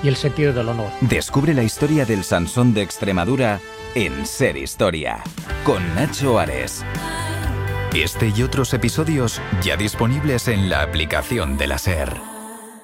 y el sentido del honor. Descubre la historia del Sansón de Extremadura en Ser Historia, con Nacho Ares. Este y otros episodios ya disponibles en la aplicación de la SER.